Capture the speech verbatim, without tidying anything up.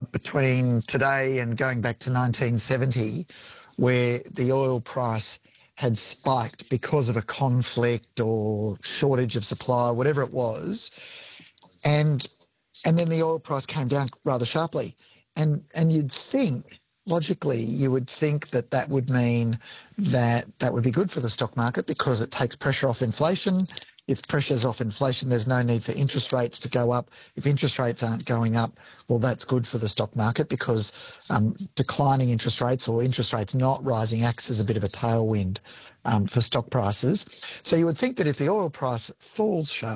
between today and going back to nineteen seventy, where the oil price had spiked because of a conflict or shortage of supply, whatever it was, and and then the oil price came down rather sharply, and and you'd think logically you would think that that would mean that that would be good for the stock market because it takes pressure off inflation. If pressure's off inflation, there's no need for interest rates to go up. If interest rates aren't going up, well, that's good for the stock market because um, declining interest rates or interest rates not rising acts as a bit of a tailwind um, for stock prices. So you would think that if the oil price falls sharply,